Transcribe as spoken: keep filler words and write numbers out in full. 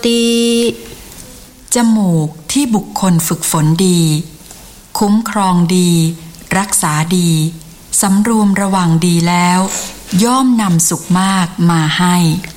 ติจมูกที่บุคคลฝึกฝนดีคุ้มครองดีรักษาดีสำรวมระวังดีแล้วย่อมนำสุขมากมาให้